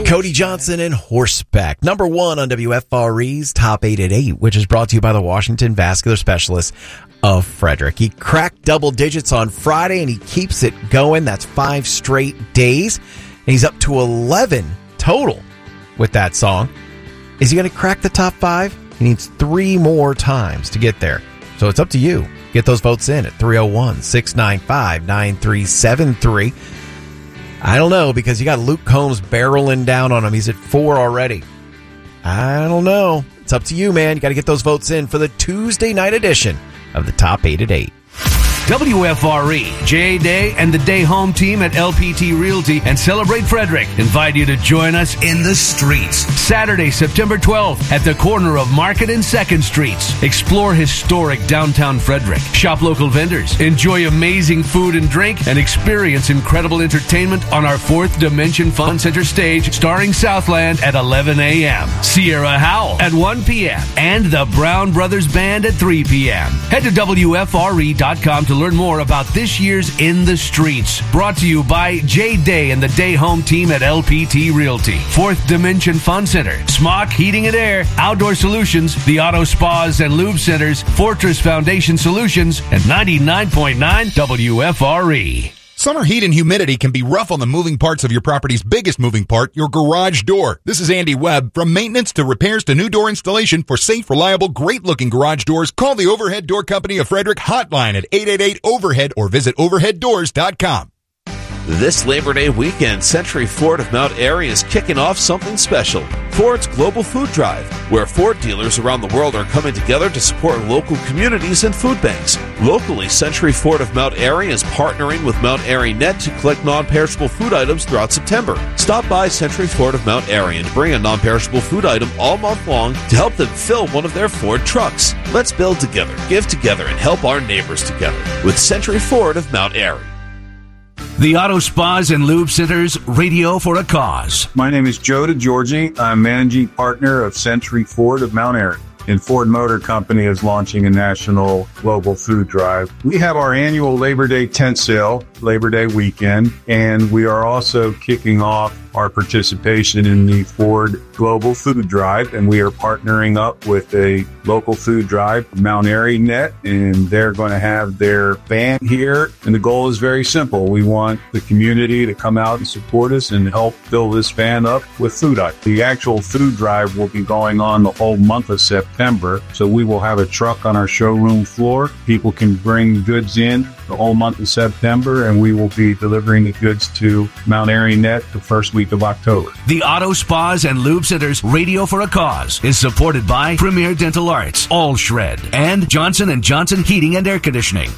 Cody Johnson and Horseback. Number 1 on WFRE's Top 8 at 8, which is brought to you by the Washington Vascular Specialists of Frederick. He cracked double digits on Friday, and he keeps it going. That's 5 straight days. And he's up to 11 total with that song. Is he going to crack the top 5? He needs 3 more times to get there. So it's up to you. Get those votes in at 301-695-9373. I don't know, because you got Luke Combs barreling down on him. He's at 4 already. I don't know. It's up to you, man. You got to get those votes in for the Tuesday night edition of the Top 8 at 8. WFRE, J.A. Day, and the Day Home team at LPT Realty and Celebrate Frederick invite you to join us in the streets. Saturday, September 12th at the corner of Market and 2nd Streets. Explore historic downtown Frederick. Shop local vendors. Enjoy amazing food and drink and experience incredible entertainment on our 4th Dimension Fun Center stage starring Southland at 11 a.m. Sierra Howell at 1 p.m. and the Brown Brothers Band at 3 p.m. Head to WFRE.com to learn more about this year's In the Streets. Brought to you by J. Day and the Day Home team at LPT Realty, 4th Dimension Fun Center, Smock Heating and Air, Outdoor Solutions, the Auto Spas and Lube Centers, Fortress Foundation Solutions, and 99.9 WFRE. Summer heat and humidity can be rough on the moving parts of your property's biggest moving part, your garage door. This is Andy Webb. From maintenance to repairs to new door installation for safe, reliable, great-looking garage doors, call the Overhead Door Company of Frederick hotline at 888-OVERHEAD or visit overheaddoors.com. This Labor Day weekend, Century Ford of Mount Airy is kicking off something special. Ford's Global Food Drive, where Ford dealers around the world are coming together to support local communities and food banks. Locally, Century Ford of Mount Airy is partnering with Mount Airy Net to collect non-perishable food items throughout September. Stop by Century Ford of Mount Airy and bring a non-perishable food item all month long to help them fill one of their Ford trucks. Let's build together, give together, and help our neighbors together with Century Ford of Mount Airy. The Auto Spas and Lube Centers, Radio for a Cause. My name is Joe DeGiorgi. I'm managing partner of Century Ford of Mount Airy. And Ford Motor Company is launching a national global food drive. We have our annual Labor Day tent sale, Labor Day weekend, and we are also kicking off our participation in the Ford Global Food Drive, and we are partnering up with a local food drive, Mount Airy Net, and they're going to have their van here, and the goal is very simple. We want the community to come out and support us and help fill this van up with food items. The actual food drive will be going on the whole month of September, so we will have a truck on our showroom floor. People can bring goods in the whole month of September, and we will be delivering the goods to Mount Airy Net the first week of October. The Auto Spas and Lube Centers, Radio for a Cause, is supported by Premier Dental Arts, All Shred, and Johnson & Johnson Heating and Air Conditioning.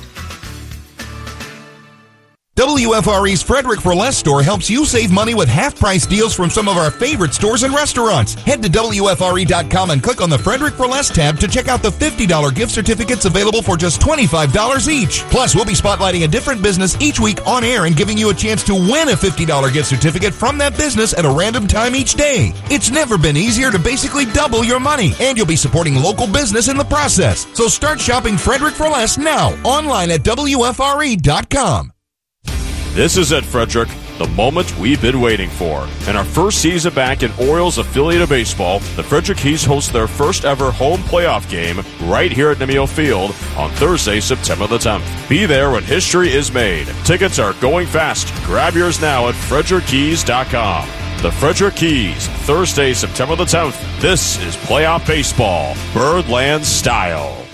WFRE's Frederick for Less store helps you save money with half-price deals from some of our favorite stores and restaurants. Head to WFRE.com and click on the Frederick for Less tab to check out the $50 gift certificates available for just $25 each. Plus, we'll be spotlighting a different business each week on air and giving you a chance to win a $50 gift certificate from that business at a random time each day. It's never been easier to basically double your money, and you'll be supporting local business in the process. So start shopping Frederick for Less now, online at WFRE.com. This is it, Frederick, the moment we've been waiting for. In our first season back in Orioles affiliate of baseball, the Frederick Keys host their first ever home playoff game right here at Nimeo Field on Thursday, September the 10th. Be there when history is made. Tickets are going fast. Grab yours now at FrederickKeys.com. The Frederick Keys, Thursday, September the 10th. This is playoff baseball, Birdland style.